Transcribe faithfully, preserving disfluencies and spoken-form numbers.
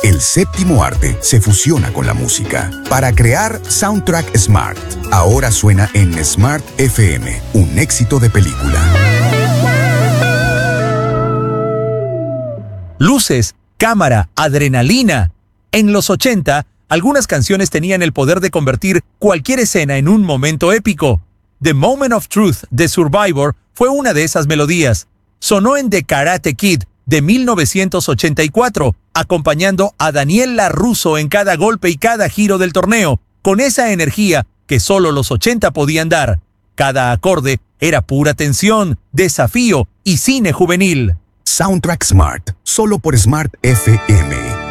El séptimo arte se fusiona con la música para crear Soundtrack Smart. Ahora suena en Smart F M, un éxito de película. Luces, cámara, adrenalina. En los ochenta, algunas canciones tenían el poder de convertir cualquier escena en un momento épico. The Moment of Truth de Survivor fue una de esas melodías. Sonó en The Karate Kid de mil novecientos ochenta y cuatro, acompañando a Daniel LaRusso en cada golpe y cada giro del torneo, con esa energía que solo los ochenta podían dar. Cada acorde era pura tensión, desafío y cine juvenil. Soundtrack Smart, solo por Smart F M.